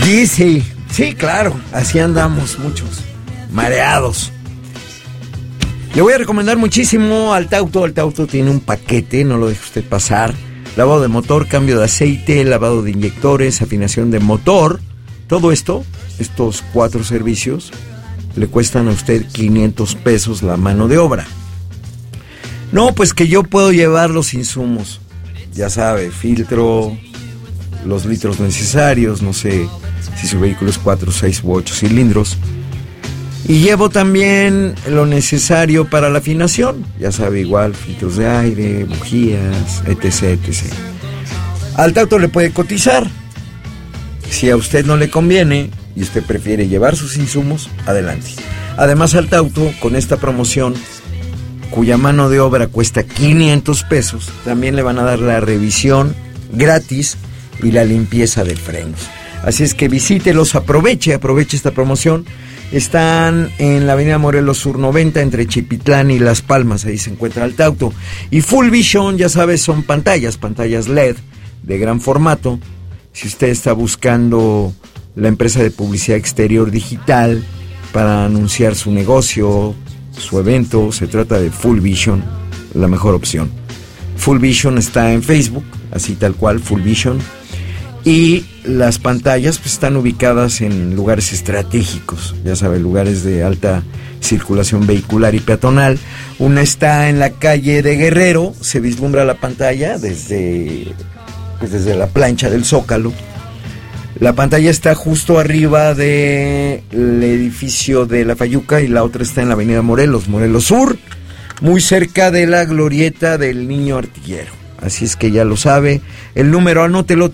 Sí, claro, así andamos muchos, mareados. Le voy a recomendar muchísimo Altauto. Altauto tiene un paquete, no lo deje usted pasar. Lavado de motor, cambio de aceite, lavado de inyectores, afinación de motor. Todo esto, estos 4 servicios, le cuestan a usted 500 pesos la mano de obra. No, pues que yo puedo llevar los insumos. Ya sabe, filtro, los litros necesarios, no sé si su vehículo es 4, 6 u 8 cilindros. Y llevo también lo necesario para la afinación. Ya sabe, igual, filtros de aire, bujías, etc, etc. Altauto le puede cotizar. Si a usted no le conviene y usted prefiere llevar sus insumos, adelante. Además, Altauto, con esta promoción, cuya mano de obra cuesta 500 pesos, también le van a dar la revisión gratis y la limpieza de frenos. Así es que visítelos, aproveche esta promoción. Están en la avenida Morelos Sur 90, entre Chipitlán y Las Palmas, ahí se encuentra Altauto. Y Full Vision, ya sabes, son pantallas LED de gran formato. Si usted está buscando la empresa de publicidad exterior digital para anunciar su negocio, su evento, se trata de Full Vision, la mejor opción. Full Vision está en Facebook, así tal cual, Full Vision. Y las pantallas pues están ubicadas en lugares estratégicos, ya sabe, lugares de alta circulación vehicular y peatonal. Una está en la calle de Guerrero, se vislumbra la pantalla desde la plancha del Zócalo. La pantalla está justo arriba del edificio de La Fayuca y la otra está en la avenida Morelos Sur, muy cerca de la glorieta del Niño Artillero. Así es que ya lo sabe. El número, anótelo,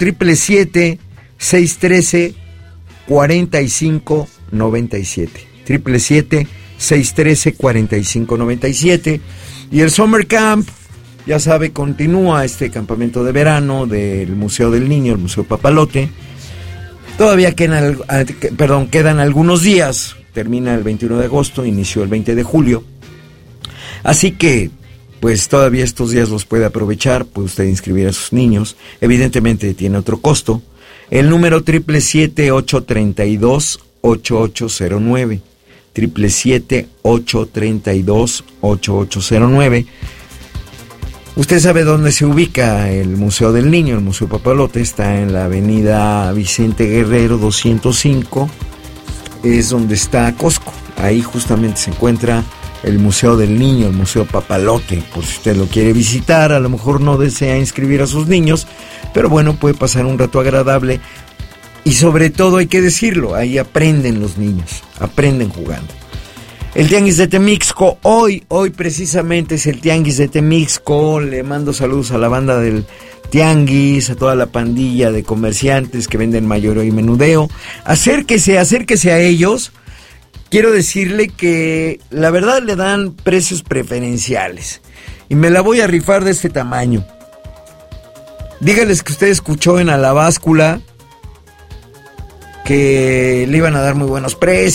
777-613-4597. 777-613-4597. Y el Summer Camp, ya sabe, continúa este campamento de verano del Museo del Niño, el Museo Papalote. Todavía quedan algunos días. Termina el 21 de agosto, inició el 20 de julio. Así que pues todavía estos días los puede aprovechar, puede usted inscribir a sus niños. Evidentemente tiene otro costo. El número 777-832-8809. 777-832-8809. Usted sabe dónde se ubica el Museo del Niño, el Museo Papalote. Está en la avenida Vicente Guerrero 205. Es donde está Costco. Ahí justamente se encuentra el Museo del Niño, el Museo Papalote. Por si usted lo quiere visitar, a lo mejor no desea inscribir a sus niños, pero bueno, puede pasar un rato agradable. Y sobre todo, hay que decirlo, ahí aprenden los niños, aprenden jugando. El Tianguis de Temixco, hoy precisamente es el Tianguis de Temixco. Le mando saludos a la banda del Tianguis, a toda la pandilla de comerciantes que venden mayoreo y menudeo. Acérquese a ellos. Quiero decirle que la verdad le dan precios preferenciales. Y me la voy a rifar de este tamaño. Dígales que usted escuchó en A la Báscula que le iban a dar muy buenos precios.